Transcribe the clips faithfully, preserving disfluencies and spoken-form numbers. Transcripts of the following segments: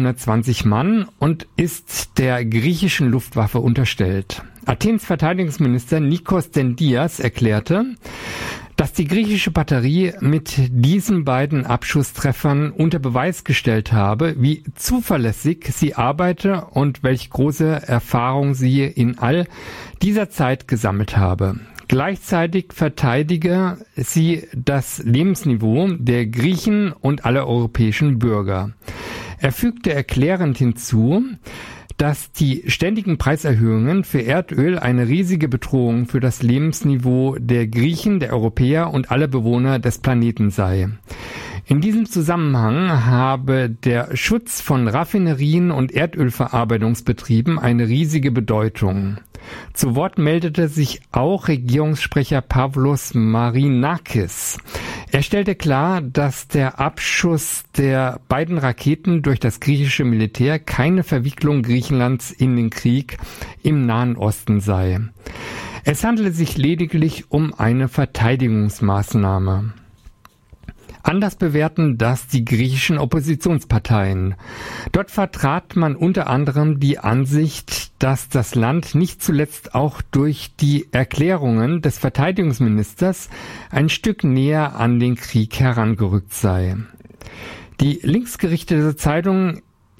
zweihundertzwanzig Mann und ist der griechischen Luftwaffe unterstellt. Athens Verteidigungsminister Nikos Dendias erklärte, dass die griechische Batterie mit diesen beiden Abschusstreffern unter Beweis gestellt habe, wie zuverlässig sie arbeite und welche große Erfahrung sie in all dieser Zeit gesammelt habe. Gleichzeitig verteidige sie das Lebensniveau der Griechen und aller europäischen Bürger. Er fügte erklärend hinzu, dass die ständigen Preiserhöhungen für Erdöl eine riesige Bedrohung für das Lebensniveau der Griechen, der Europäer und aller Bewohner des Planeten sei. In diesem Zusammenhang habe der Schutz von Raffinerien und Erdölverarbeitungsbetrieben eine riesige Bedeutung. Zu Wort meldete sich auch Regierungssprecher Pavlos Marinakis. Er stellte klar, dass der Abschuss der beiden Raketen durch das griechische Militär keine Verwicklung Griechenlands in den Krieg im Nahen Osten sei. Es handele sich lediglich um eine Verteidigungsmaßnahme. Anders bewerten das die griechischen Oppositionsparteien. Dort vertrat man unter anderem die Ansicht, dass das Land nicht zuletzt auch durch die Erklärungen des Verteidigungsministers ein Stück näher an den Krieg herangerückt sei. Die linksgerichtete Zeitung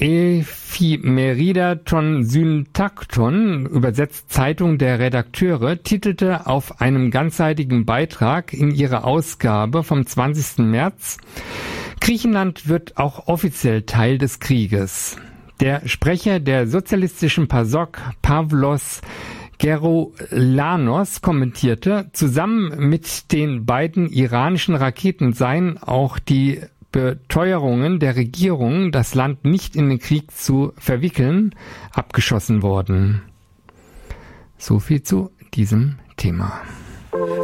Ephemerida ton Syntakton, übersetzt Zeitung der Redakteure, titelte auf einem ganzseitigen Beitrag in ihrer Ausgabe vom zwanzigsten März: Griechenland wird auch offiziell Teil des Krieges. Der Sprecher der sozialistischen PASOK, Pavlos Geroulanos, kommentierte, zusammen mit den beiden iranischen Raketen seien auch die Beteuerungen der Regierung, das Land nicht in den Krieg zu verwickeln, abgeschossen worden. So viel zu diesem Thema.